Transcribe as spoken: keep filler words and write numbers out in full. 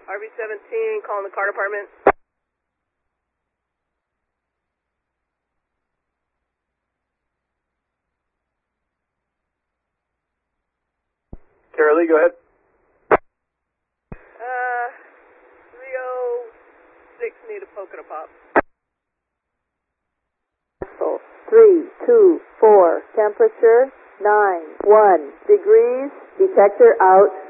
R V seventeen, calling the car department. Carol Lee, go ahead. Uh, three oh six, need a poke and a pop. three two four, temperature nine one degrees, detector out.